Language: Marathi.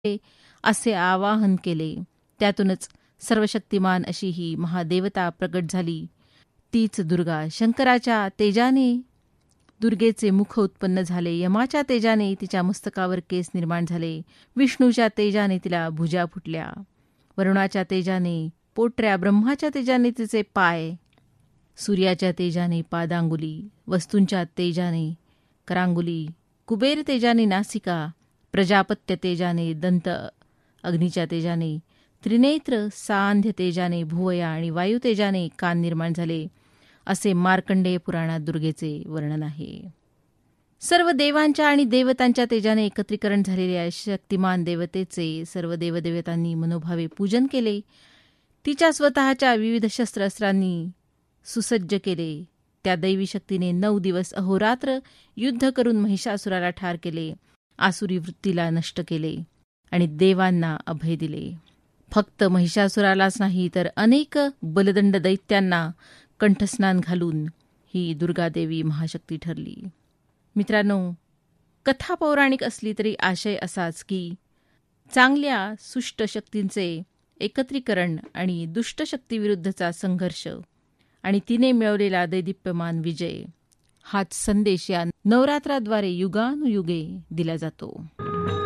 असे आवाहन केले. त्यातूनच सर्वशक्तिमान अशी ही महादेवता प्रगट झाली. तीच दुर्गा. शंकराच्या तेजाने दुर्गेचे मुख उत्पन्न झाले. यमाच्या तेजाने तिच्या मस्तकावर केस निर्माण झाले. विष्णूच्या तेजाने तिला भुजा फुटल्या. वरुणाच्या तेजाने पोटऱ्या. ब्रह्माच्या तेजाने तिचे पाय. सूर्याच्या तेजाने पादांगुली. वस्तूंच्या तेजाने करांगुली. कुबेर तेजाने नासिका. प्रजापत्य तेजाने दंत. अग्नीच्या तेजाने त्रिनेत्र. सांध्य तेजाने भुवया आणि वायू तेजाने कान निर्माण झाले, असे मार्कंडेय पुराणात दुर्गेचे वर्णन आहे. सर्व देवांच्या आणि देवतांच्या तेजाने एकत्रीकरण झालेल्या शक्तिमान देवतेचे सर्व देवदेवतांनी मनोभावे पूजन केले. तिच्या स्वतःच्या विविध शस्त्रास्त्रांनी सुसज्ज केले. त्या दैवी शक्तीने 9 दिवस अहोरात्र युद्ध करून महिषासुराला ठार केले, आसुरी वृत्तीला नष्ट केले आणि देवांना अभय दिले. फक्त महिषासुरालाच नाही तर अनेक बलदंड दैत्यांना कंठस्नान घालून ही दुर्गादेवी महाशक्ती ठरली. मित्रांनो, कथा पौराणिक असली तरी आशय असाच की चांगल्या सुष्ट शक्तींचे एकत्रीकरण आणि दुष्ट शक्तीविरुद्धचा संघर्ष आणि तिने मिळवलेला दैदिप्यमान विजय हाच संदेश या नवरात्राद्वारे युगानुयुगे दिला जातो.